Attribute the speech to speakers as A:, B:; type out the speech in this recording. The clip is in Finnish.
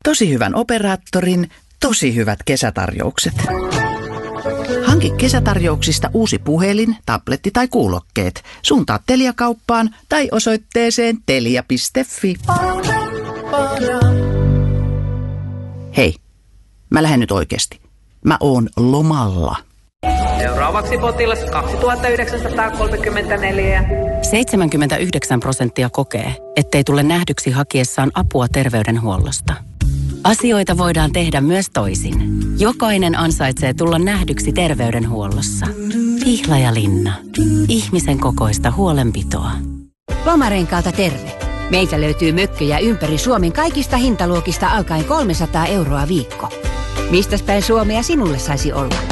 A: tosi hyvän operaattorin, tosi hyvät kesätarjoukset. Hanki kesätarjouksista uusi puhelin, tabletti tai kuulokkeet. Suuntaa Telia-kauppaan tai osoitteeseen telia.fi. Hei, mä lähden nyt oikeesti. Mä oon lomalla.
B: Seuraavaksi potilas 2934.
C: 79% kokee, ettei tule nähdyksi hakiessaan apua terveydenhuollosta. Asioita voidaan tehdä myös toisin. Jokainen ansaitsee tulla nähdyksi terveydenhuollossa. Pihlajalinna. Ihmisen kokoista huolenpitoa.
D: Lomarenkaalta terve. Meiltä löytyy mökkejä ympäri Suomen kaikista hintaluokista alkaen 300 € viikko. Mistäs päin Suomea sinulle saisi olla?